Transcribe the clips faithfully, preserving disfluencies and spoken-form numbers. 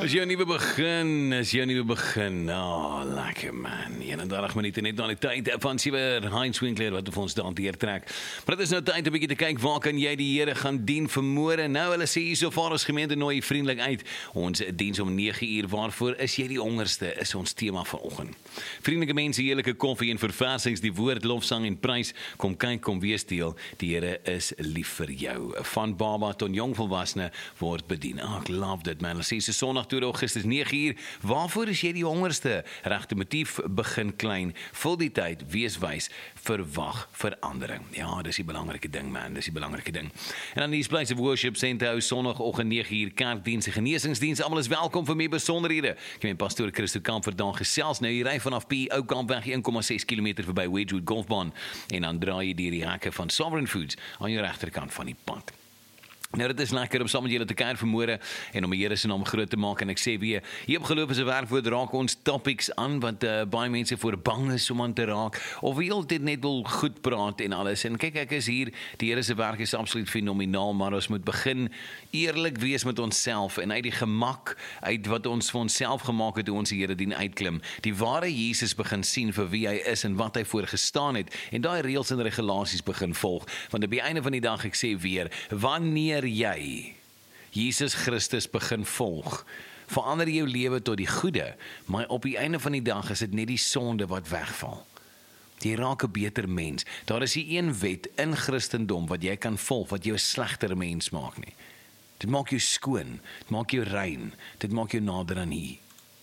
As jou nuwe begin, as jou nuwe begin, oh, lekker man, eenendertig minute net na die tyd van Siewer Heinz Winkler wat vir ons daar deurtrek. Maar dit is nou tyd om 'n bietjie te kyk, waar kan jy die Here gaan dien vanmôre? Nou, hulle sê hier so vaar ons gemeente nooi vriendelik uit. Ons diens om nege uur, waarvoor is jy die hongerste, is ons tema vanoggend. Vriendelike mense, heerlike koffie en verversings, die woord, lofsang en prys, kom kyk, kom wees deel, die Here is lief vir jou. Van baba tot jong volwassene word bedien. Oh, ek love dit man, hulle sê so Sondag tweede Augustus nege uur, waarvoor is jy die hongerste? Regte motief, begin klein, vul die tyd, wees wys, verwag verandering. Ja, dis die belangrike ding man, dis die belangrike ding. En dan die Place of Worship Center, Sondagoggend nege uur, kerkdienste, genesingsdienste, almal is welkom vir meer besonderhede. Ek meen pastoor Christo Kamp vandag gesels, nou jy ry vanaf P Oukampweg een komma ses kilometer verby Wedgwood Golfbaan, en dan draai jy deur die hekke van Sovereign Foods aan jou regterkant van die pad. Nou, dit is lekker om saam met julle te kuier vanmôre en om die Here se naam groot te maak, en ek sê weer, hier op Geloof is 'n werkwoord raak ons topics aan wat uh, baie mense voor bang is om aan te raak, of wie altyd net wil goed praat en alles, en kyk, ek is hier, die Here se werk is absoluut fenomenaal, maar ons moet begin eerlik wees met onsself, en uit die gemak, uit wat ons vir onsself gemaak het, hoe ons die Here dien uitklim, die ware Jesus begin sien vir wie hy is, en wat hy voor gestaan het, en daai reëls en regulasies begin volg, want op die einde van die dag, ek sê weer, wanneer jy Jesus Christus begin volg, verander jou lewe tot die goeie, maar op die einde van die dag is dit net die sonde wat wegval. Jy raak 'n beter mens. Daar is nie een wet in Christendom wat jy kan volg, wat jou 'n slegter mens maak nie. Dit maak jou skoon, dit maak jou rein, dit maak jou nader aan U.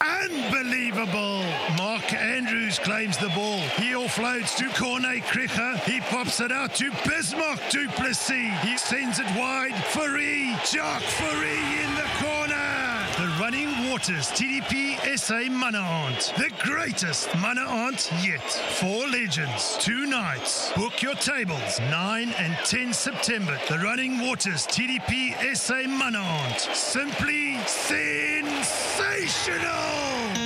Unbelievable! Mark Andrews claims the ball. He offloads to Corne Krige. He pops it out to Bismarck du Plessis. He sends it wide. Fourie, Jacques Fourie in the corner. The Running Waters T D P S A Manahant. The greatest Manahant yet. Four legends, two nights. Book your tables. nine and ten September. The Running Waters T D P S A Manahant. Simply sensational!